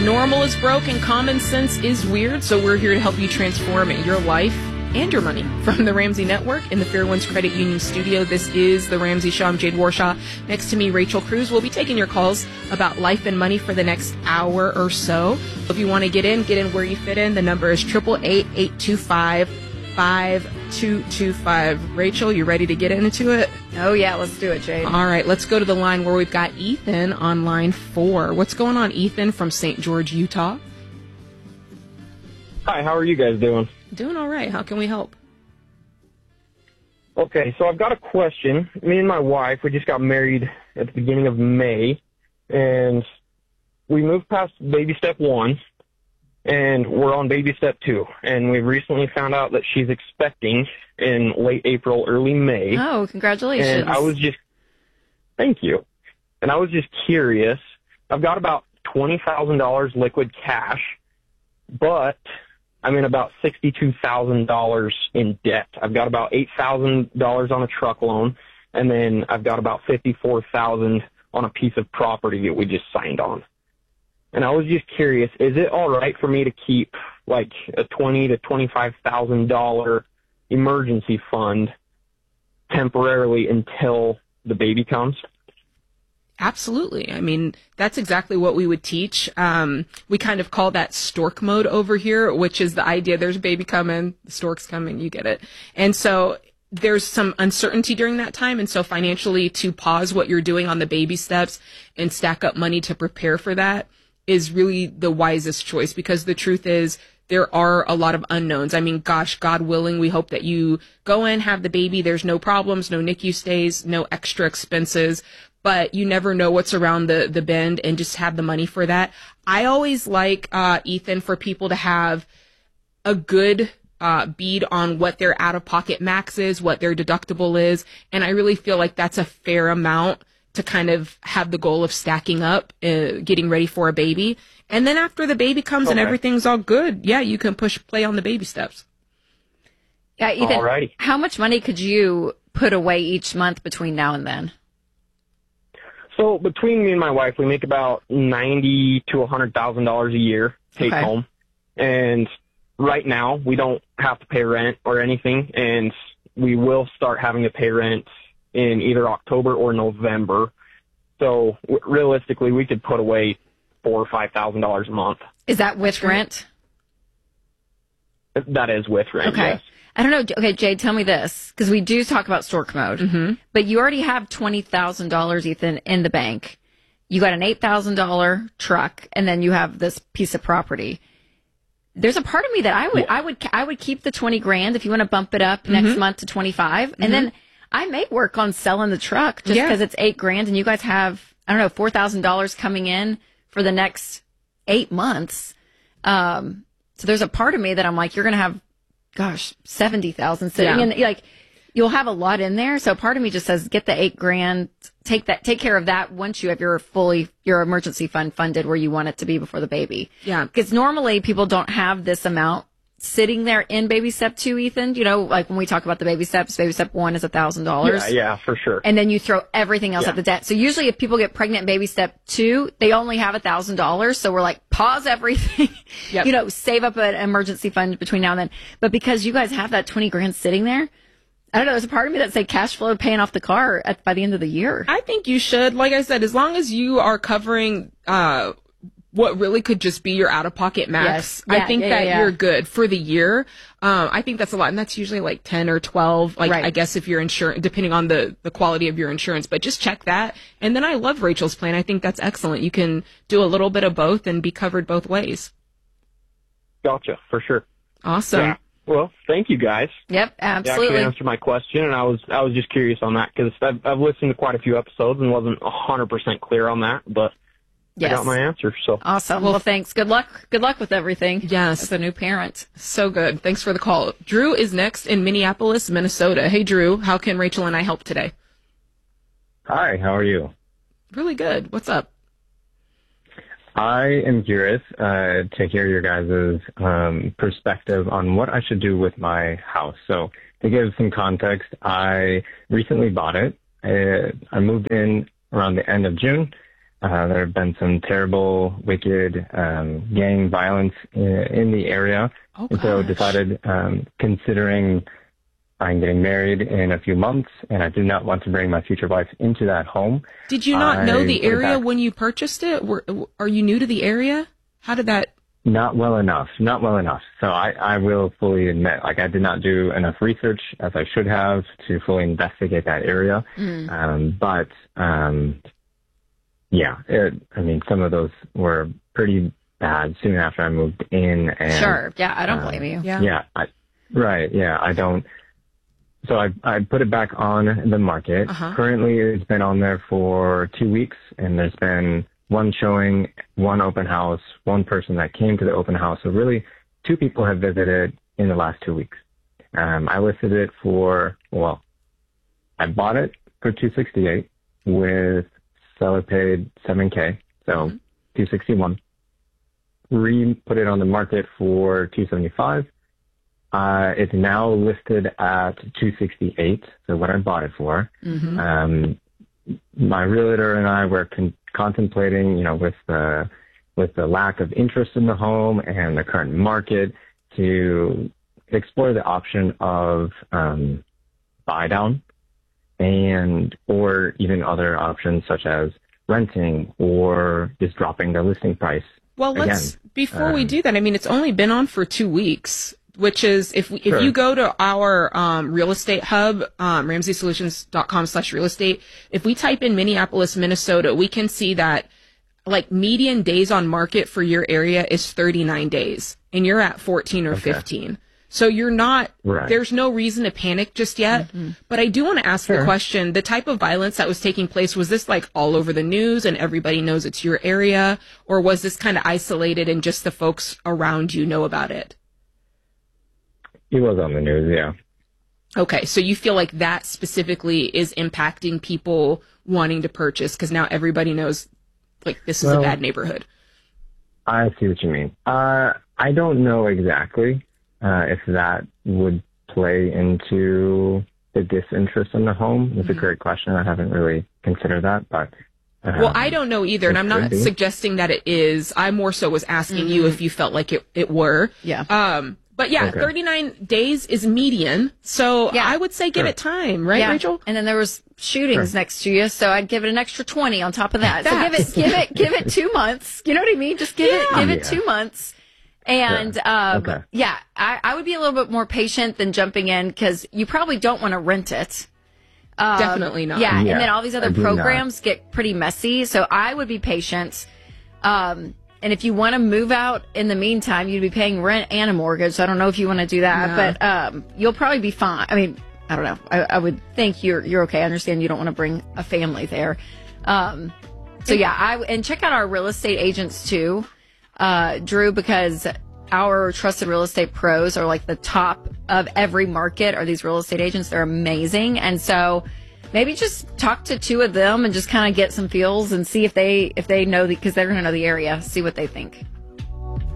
Normal is broke and common sense is weird, so we're here to help you transform your life and your money. From the Ramsey Network in the Fairwinds Credit Union studio, this is The Ramsey Show. I'm Jade Warshaw. Next to me, Rachel Cruz. We'll be taking your calls about life and money for the next hour or so. If you want to get in where you fit in. The number is 888-825-5225. Rachel, you ready to get into it? Oh, yeah, let's do it, Jade. All right, let's go to the line where we've got Ethan on line 4. What's going on, Ethan, from St. George, Utah? Hi, how are you guys doing? Doing all right. How can we help? Okay, so I've got a question. Me and my wife, we just got married at the beginning of May, and we moved past baby step 1, and we're on baby step 2. And we've recently found out that she's expecting in late April, early May. Oh, congratulations. And thank you. And I was just curious. I've got about $20,000 liquid cash, but I'm in about $62,000 in debt. I've got about $8,000 on a truck loan, and then I've got about $54,000 on a piece of property that we just signed on. And I was just curious, is it all right for me to keep like a $20,000 to $25,000 emergency fund temporarily until the baby comes? Absolutely. I mean, that's exactly what we would teach. We kind of call that stork mode over here, which is the idea there's a baby coming, the stork's coming, you get it. And so there's some uncertainty during that time. And so financially, to pause what you're doing on the baby steps and stack up money to prepare for that is really the wisest choice, because the truth is there are a lot of unknowns. I mean, gosh, God willing, we hope that you go in, have the baby. There's no problems, no NICU stays, no extra expenses. But you never know what's around the bend, and just have the money for that. I always like, Ethan, for people to have a good bead on what their out-of-pocket max is, what their deductible is. And I really feel like that's a fair amount to kind of have the goal of stacking up, getting ready for a baby. And then after the baby comes and everything's all good, yeah, you can push play on the baby steps. Yeah, Ethan, Alrighty. How much money could you put away each month between now and then? So between me and my wife, we make about $90,000 to $100,000 a year take home. And right now, we don't have to pay rent or anything, and we will start having to pay rent in either October or November. So realistically, we could put away $4,000 or $5,000 a month. Is that with rent? That is with rent. Okay. Yes. I don't know. Okay, Jade, tell me this, because we do talk about stork mode, but you already have $20,000, Ethan, in the bank. You got an $8,000 truck, and then you have this piece of property. There's a part of me that I would keep the 20 grand if you want to bump it up next month to 25, and then I may work on selling the truck just because it's 8 grand, and you guys have, I don't know, $4,000 coming in for the next 8 months. So there's a part of me that I'm like, you're going to have, gosh, 70,000 sitting in, like, you'll have a lot in there. So part of me just says, get the 8 grand, take care of that once you have your emergency fund funded where you want it to be before the baby. Yeah. Because normally people don't have this amount sitting there in baby step 2, Ethan. You know, like when we talk about the baby steps, baby step 1 is $1,000. Yeah, for sure. And then you throw everything else at the debt. So usually if people get pregnant in baby step 2, they only have $1,000. So we're like, pause everything, you know, save up an emergency fund between now and then. But because you guys have that 20 grand sitting there, I don't know, there's a part of me that say cash flow paying off the car by the end of the year. I think you should. Like I said, as long as you are covering, what really could just be your out-of-pocket max. Yes. I think that you're good for the year. I think that's a lot, and that's usually like 10 or 12, I guess if you're insurance, depending on the quality of your insurance, but just check that. And then I love Rachel's plan. I think that's excellent. You can do a little bit of both and be covered both ways. Gotcha, for sure. Awesome. Yeah. Well, thank you guys. Yep, absolutely. You actually answered my question, and I was just curious on that, because I've listened to quite a few episodes and wasn't 100% clear on that, but I got my answer. So awesome. Well, thanks. Good luck. Good luck with everything. Yes. As a new parent. So good. Thanks for the call. Drew is next in Minneapolis, Minnesota. Hey, Drew. How can Rachel and I help today? Hi. How are you? Really good. What's up? I am curious to hear your guys' perspective on what I should do with my house. So to give some context, I recently bought it. I moved in around the end of June. There have been some terrible, wicked gang violence in the area. Oh, and so gosh. decided, considering I'm getting married in a few months, and I do not want to bring my future wife into that home. Did you not know the put it area back- when you purchased it? Are you new to the area? How did that? Not well enough. So I will fully admit, like, I did not do enough research as I should have to fully investigate that area. Yeah, some of those were pretty bad soon after I moved in. And, Sure. Yeah, I don't blame you. Yeah. I don't. So I put it back on the market. Currently, it's been on there for 2 weeks, and there's been one showing, one open house, one person that came to the open house. So really, 2 people have visited in the last 2 weeks. I listed it I bought it for $268 with seller paid $7K, so $261. Put it on the market for $275. It's now listed at $268, so what I bought it for. My realtor and I were contemplating, with the lack of interest in the home and the current market, to explore the option of buy down, or even other options such as renting or just dropping the listing price. Well, before we do that, it's only been on for 2 weeks, which is if you go to our real estate hub, RamseySolutions.com/real estate, if we type in Minneapolis, Minnesota, we can see that median days on market for your area is 39 days, and you're at 14 or 15. So you're not, there's no reason to panic just yet. But I do want to ask the question, the type of violence that was taking place, was this all over the news and everybody knows it's your area? Or was this kind of isolated and just the folks around you know about it? It was on the news, yeah. Okay, so you feel like that specifically is impacting people wanting to purchase because now everybody knows this is a bad neighborhood. I see what you mean. I don't know exactly if that would play into the disinterest in the home. It's a great question. I haven't really considered that, but well, I don't know either, and I'm not suggesting that it is. I more so was asking you if you felt like it were. Yeah. But 39 days is median, so I would say give it time, right, Rachel? And then there was shootings next to you, so I'd give it an extra 20 on top of that. So give it 2 months. You know what I mean? Just give it 2 months. And I would be a little bit more patient than jumping in because you probably don't want to rent it. Definitely not. Yeah, and then all these other programs get pretty messy, so I would be patient. And if you want to move out in the meantime, you'd be paying rent and a mortgage. So I don't know if you want to do that, but you'll probably be fine. I don't know. I would think you're okay. I understand you don't want to bring a family there. And check out our real estate agents too, Drew, because our trusted real estate pros are the top of every market are these real estate agents. They're amazing. And so maybe just talk to 2 of them and just kind of get some feels and see if they know because they're going to know the area, see what they think.